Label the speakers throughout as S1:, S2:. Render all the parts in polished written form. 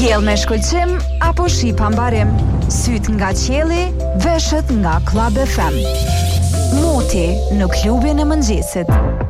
S1: Diell me shkëlqim apo shi pambarim, syt nga qielli, veshët nga Club FM. Moti në klubin e mëngjesit.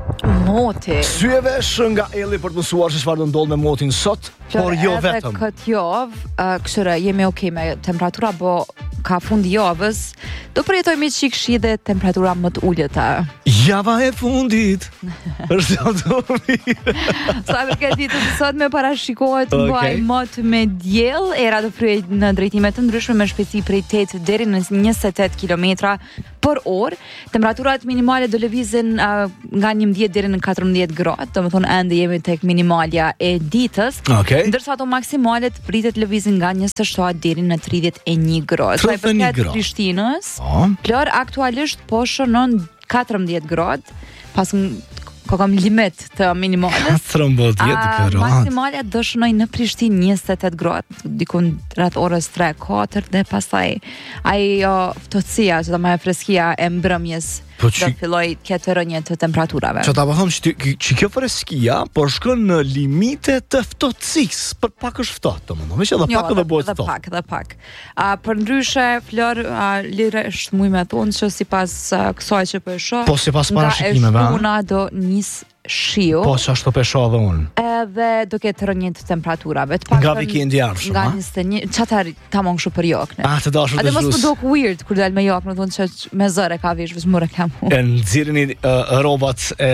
S2: Moti.
S3: Sy e vesh nga Elli për të mësuar se çfarë do ndodh me motin sot, por jo vetëm.
S2: Këtë javë, këshire, jemi okay me temperatura, po ka fundi javës, do përjetojmë çik shi dhe temperatura më të ulëta.
S3: Java e fundit. Është do mirë.
S2: Sa për këtë ditë sot me parashikohet mbaj mot me diell, era do kryej në drejtime të ndryshme me shpejtësi prej 8 deri në 28 km për orë. Temperaturat minimale do lëvizin nga 11 deri në 14 gradë, domethënë ende jemi tek minimalja e ditës. Ndërsa ato maksimalet pritet lëvizin nga 27 deri në 31 gradë. Sa i përket Prishtinës, Flor aktualisht po shënon 14 gradë, pas kam limit të minimalës.
S3: 14 gradë.
S2: Maksimalja do shënoj në Prishtinë 28 gradë, dikun rreth orës 3-4 dhe pastaj ajo ftohtësia, që më freskia e mbrëmjes do filloj këtë rënje të temperaturave.
S3: Që ta po them që kjo freskia po shkon në limite të ftohtësisë, për pak është ftohtë, domethënë, më që edhe pak edhe bëhet ftohtë.
S2: Edhe pak. Për ndryshe, Flor, lirë është muj me thonë që sipas kësaj që po e shoh,
S3: po sipas parashikimeve,
S2: nga do nis shiu.
S3: Po çashtu po shoh edhe unë.
S2: Edhe do ketë rënje të temperaturave. Nga
S3: vikendi i ardhshëm,
S2: nga 21, çfarë tamam kështu për jokën.
S3: Të dashur të
S2: zhus. A mos më duk weird kur dal me jokën, thonë që me zëre ka vesh vetëm reklamu.
S3: E nxirrni rrobat e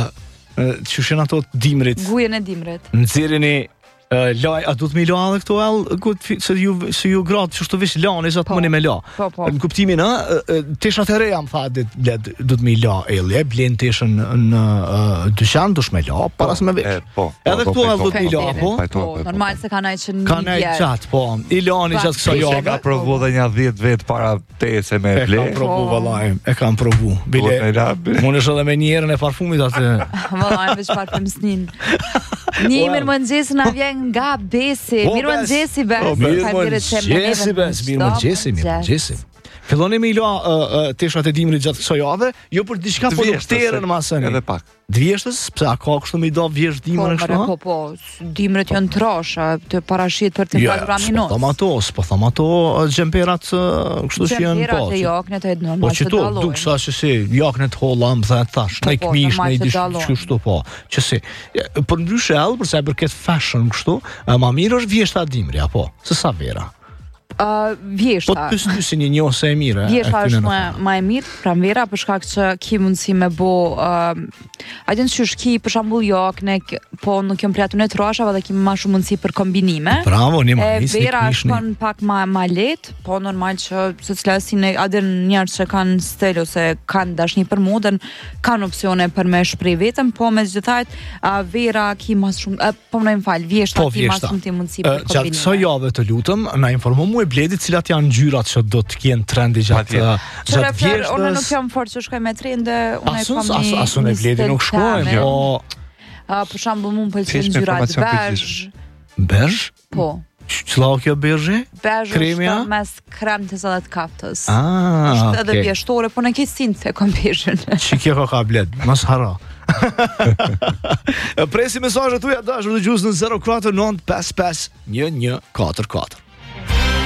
S3: çushin ato dimrit.
S2: Gujën e dimrit.
S3: Nxirrni laj, a du të mi la edhe këto se ju gratë që shtu vish lani sa të mëni me la. Në kuptimin teshat e reja më tha du të mi la Elli, blen teshën në dyqan, dush me la para se me vish. Edhe këtu edhe du të mi la, po?
S2: Normal se ka naj që një
S3: ka naj qatë, po. I lani qatë kësa jave.
S4: Ka provu dhe një 10 vetë para tese me ble.
S3: E kam provu, vëllaj, e kam provu. Unë është edhe me njerën e parfumit atë.
S2: Vëllaj, veç parfum snin. Një mirëmëngjes na vjen nga Besi. Mirëmëngjesi Besi.
S3: Mirëmëngjesi. Filloni me i la teshat e dimrit gjatë kësaj jave, jo për diçka po në terën masën.
S4: Edhe pak.
S3: Dvjeshtës, pse a ka kështu me i do vjesht dimrin kështu?
S2: Po, dimrit janë trasha, të parashit për temperatura minus.
S3: Po tham ato xhemperat kështu që janë po.
S2: Xhemperat e jaknet e normal
S3: të dallojnë. Po që duk sa që si, jaknet holla më dhe thash, në i këmish, në i dishtë kështu po. Që si, për ndryshe edhe, përsa e përket fashion kështu, ma mirë është vjeshta dimri, apo? Se sa vera?
S2: Vjeshta.
S3: Po të pysty si një njohse e mire.
S2: Vjeshta është ma e mirë, pra vera, për shkak që ki mundësi me bo a din që shki për shambull jakne, po nuk jom prijatu në trashave dhe ki ma shumë mundësi për kombinime.
S3: Bravo, një ma nisë
S2: vera është kon pak ma let, po normal që se cëlasin e adin njerë që kanë stel ose kanë dashni për modën, kanë opcione për me shprej vetëm, po me gjithajt vera ki mas shumë, po më në falë, vjeshta ki mas shumë ti mundësi për kombinime.
S3: Gjatë kësaj jave të lutëm, na informu mu e Bledit cilat janë ngjyrat që do të kjenë trendi gjatë vjeshtës.
S2: Unë nuk jam fort që shkoj me trende, unë e kam një
S3: asun e Bledit nuk shkojmë, po...
S2: Për shambull mu më pëlqen ngjyrat bezh.
S3: Bezh?
S2: Po.
S3: Qëla o kjo bezhe?
S2: Bezh është mes kremtës edhe të kaftës.
S3: Është
S2: edhe vjeshtore, po në ke sinë se kom bezhën.
S3: Që kjo ka Bled, mas hara. Presi mesazhet tuaja dashur dëgjues në 04955 1144.